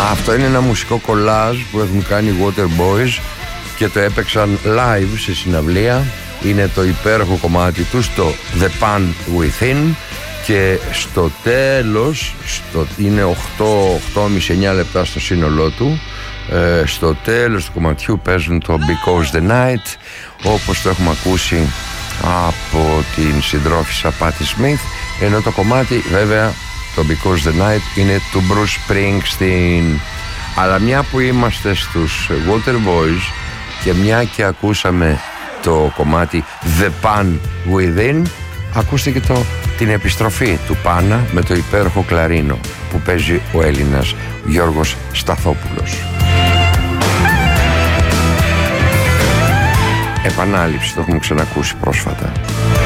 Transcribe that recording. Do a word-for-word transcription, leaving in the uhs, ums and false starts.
Αυτό είναι ένα μουσικό κολάζ που έχουν κάνει οι Waterboys και το έπαιξαν live σε συναυλία. Είναι το υπέροχο κομμάτι τους, το The Pan Within. Και στο τέλος, στο, είναι οκτώ, οκτώ και μισό, εννιά λεπτά στο σύνολό του. ε, Στο τέλος του κομματιού παίζουν το Because the Night, όπως το έχουμε ακούσει από την συντρόφισσα Patti Smith. Ενώ το κομμάτι βέβαια, το Because the Night, είναι του Bruce Springsteen. Αλλά μια που είμαστε στους Waterboys και μια και ακούσαμε το κομμάτι The Pan Within, ακούστε και το, την επιστροφή του Πάνα με το υπέροχο κλαρίνο που παίζει ο Έλληνας Γιώργος Σταθόπουλος. Επανάληψη, το έχουμε ξανακούσει πρόσφατα.